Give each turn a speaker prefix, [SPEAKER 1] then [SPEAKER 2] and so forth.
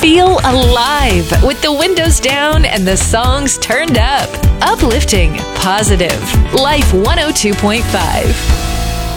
[SPEAKER 1] Feel alive with the windows down and the songs turned up. Uplifting, positive. Life 102.5.